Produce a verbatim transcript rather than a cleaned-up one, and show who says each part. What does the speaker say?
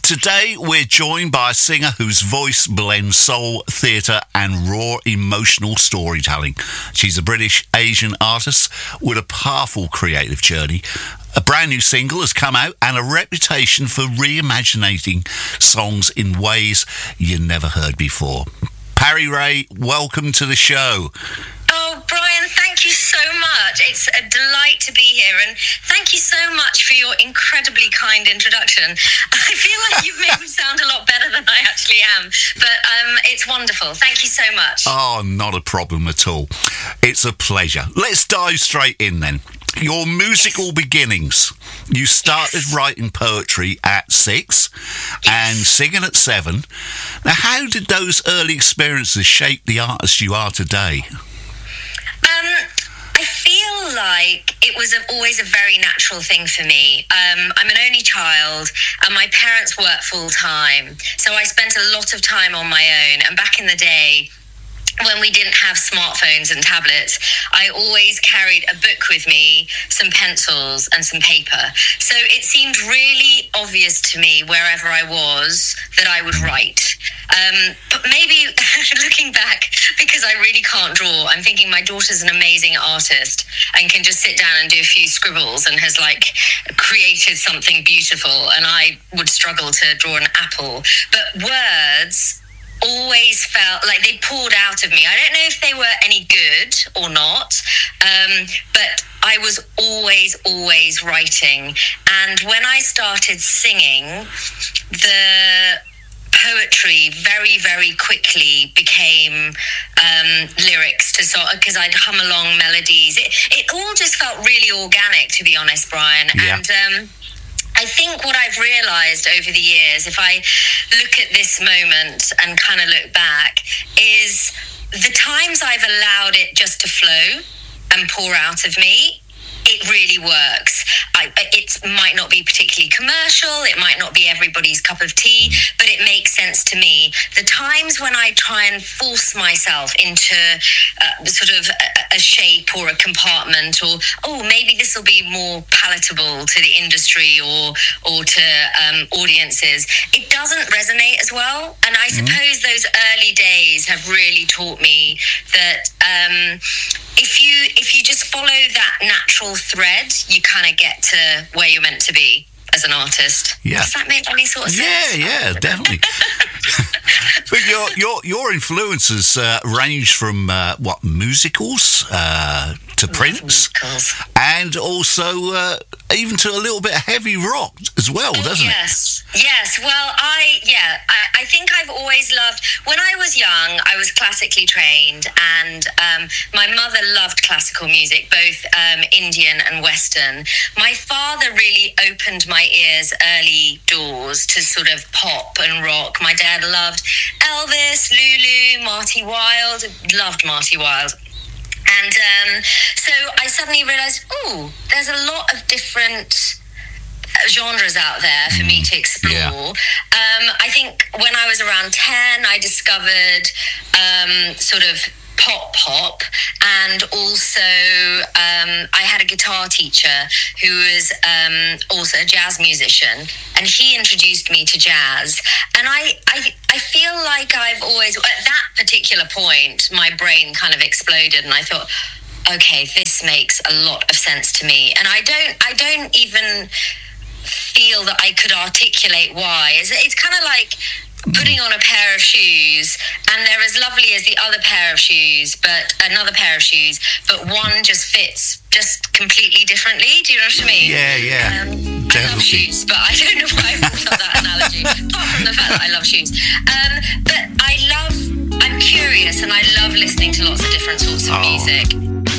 Speaker 1: Today, we're joined by a singer whose voice blends soul, theatre and raw emotional storytelling. She's a British Asian artist with a powerful creative journey. A brand new single has come out and a reputation for reimagining songs in ways you never heard before. Parry Ray, welcome to the show.
Speaker 2: Oh, Brian, thank you so much. It's a delight to be here, and thank you so much for your incredibly kind introduction. I feel like you've made me sound a lot better than I actually am, but um, it's wonderful. Thank you so much.
Speaker 1: Oh, not a problem at all. It's a pleasure. Let's dive straight in then. Your musical yes. beginnings. You started yes. writing poetry at six yes. and singing at seven. Now, how did those early experiences shape the artist you are today?
Speaker 2: Um, I feel like it was a, always a very natural thing for me. Um, I'm an only child and my parents work full time. So I spent a lot of time on my own. And back in the day, when we didn't have smartphones and tablets, I always carried a book with me, some pencils and some paper. So it seemed really obvious to me wherever I was that I would write. Um, but maybe looking back, because I really can't draw, I'm thinking my daughter's an amazing artist and can just sit down and do a few scribbles and has like created something beautiful, and I would struggle to draw an apple. But words always felt like they poured out of me. I don't know if they were any good or not, um, but I was always, always writing. And when I started singing, the poetry very, very quickly became um, lyrics to sort of, because I'd hum along melodies. It, it all just felt really organic, to be honest, Brian.
Speaker 1: Yeah.
Speaker 2: And um, I think what I've realised over the years, if I look at this moment and kind of look back, is the times I've allowed it just to flow and pour out of me, it really works. I, it might not be particularly commercial, it might not be everybody's cup of tea, but it makes sense to me. The times when I try and force myself into uh, sort of a, a shape or a compartment, or, oh, maybe this will be more palatable to the industry or or to um, audiences, it doesn't resonate as well. And I mm-hmm. suppose those early days have really taught me that um, if you if you just follow that natural thread, you kind of get to where you're meant to be as an artist.
Speaker 1: Yeah.
Speaker 2: Does that make any sort of sense?
Speaker 1: Yeah, yeah, definitely. But your your your influences uh, range from uh, what musicals uh, to Prince,
Speaker 2: musicals.
Speaker 1: and also uh, even to a little bit of heavy rock as well, doesn't
Speaker 2: yes. it? Yes, yes. Well, I yeah, I, I think I've always loved. When I was young, I was classically trained, and um, my mother loved classical music, both um, Indian and Western. My father really opened my ears early doors to sort of pop and rock. My dad loved Elvis, Lulu, Marty Wilde, loved Marty Wilde. And um, so I suddenly realised, oh, there's a lot of different genres out there for me to explore.
Speaker 1: Yeah.
Speaker 2: Um, I think when I was around ten, I discovered um, sort of pop pop, and also um, I had a guitar teacher who was um, also a jazz musician, and he introduced me to jazz. And I, I I feel like I've always, at that particular point, my brain kind of exploded, and I thought, okay, this makes a lot of sense to me. And I don't I don't even feel that I could articulate why. It's, it's kind of like putting on a pair of shoes, and they're as lovely as the other pair of shoes, but another pair of shoes, but one just fits just completely differently. Do you know what I mean?
Speaker 1: Yeah, yeah.
Speaker 2: Um, I love shoes, but I don't know why I brought up that analogy, apart from the fact that I love shoes. Um, but I love, I'm curious, and I love listening to lots of different sorts of
Speaker 1: oh.
Speaker 2: music.